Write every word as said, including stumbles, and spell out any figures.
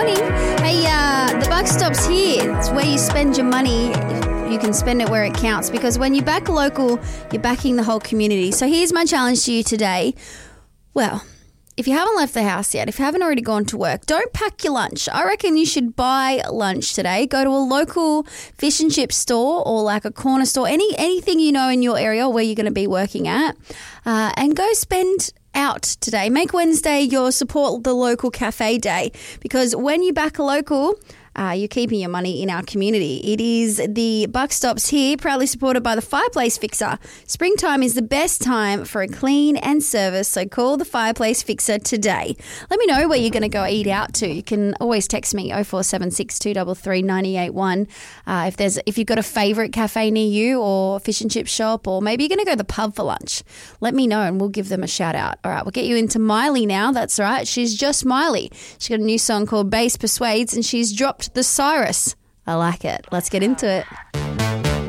morning. Hey, uh, the buck stops here. It's where you spend your money. You can spend it where it counts, because when you back local, you're backing the whole community. So here's my challenge to you today. Well, if you haven't left the house yet, if you haven't already gone to work, don't pack your lunch. I reckon you should buy lunch today. Go to a local fish and chip store or like a corner store, any anything you know in your area where you're going to be working at, uh, and go spend out today. Make Wednesday your support the local cafe day, because when you back a local, Uh, you're keeping your money in our community. It is the Buck Stops here, proudly supported by the Fireplace Fixer. Springtime is the best time for a clean and service, so call the Fireplace Fixer today. Let me know where you're going to go eat out to. You can always text me oh four seven six, two three three, nine eight one uh, if there's if you've got a favourite cafe near you, or fish and chip shop, or maybe you're going to go to the pub for lunch. Let me know and we'll give them a shout out. All right, we'll get you into Miley now. That's right, she's just Miley. She's got a new song called Bass Persuades, and she's dropped the Cyrus. I like it. Let's get into it.